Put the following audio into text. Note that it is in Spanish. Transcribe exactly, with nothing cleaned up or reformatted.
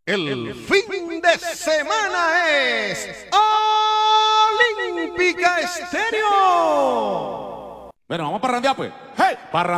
El fin de semana es Olímpica Estéreo. Bueno, vamos para randear pues. ¡Hey! Para